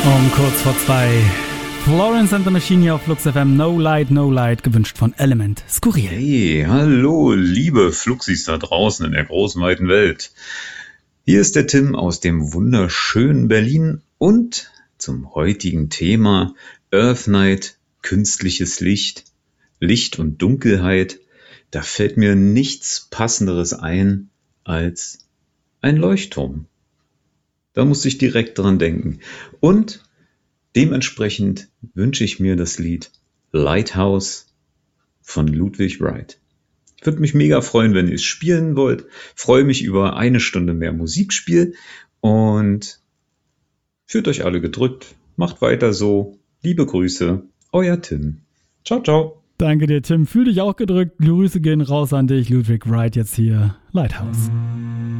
Um kurz vor 2. Florence and the Machine hier auf Flux FM. No Light, gewünscht von Element. Skurril. Hey, hallo, liebe Fluxis da draußen in der großen, weiten Welt. Hier ist der Tim aus dem wunderschönen Berlin und zum heutigen Thema Earth Night, künstliches Licht, Licht und Dunkelheit. Da fällt mir nichts Passenderes ein als ein Leuchtturm. Da muss ich direkt dran denken. Und dementsprechend wünsche ich mir das Lied Lighthouse von Ludwig Wright. Ich würde mich mega freuen, wenn ihr es spielen wollt. Freue mich über 1 Stunde mehr Musikspiel und fühlt euch alle gedrückt. Macht weiter so. Liebe Grüße, euer Tim. Ciao, ciao. Danke dir, Tim. Fühl dich auch gedrückt. Grüße gehen raus an dich. Ludwig Wright jetzt hier. Lighthouse.